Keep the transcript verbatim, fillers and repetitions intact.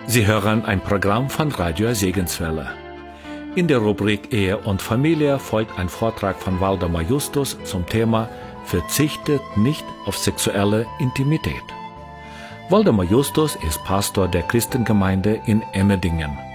Sie hören ein Programm von Radio Segenswelle. In der Rubrik Ehe und Familie folgt ein Vortrag von Waldemar Justus zum Thema Verzichtet nicht auf sexuelle Intimität. Waldemar Justus ist Pastor der Christengemeinde in Emmendingen.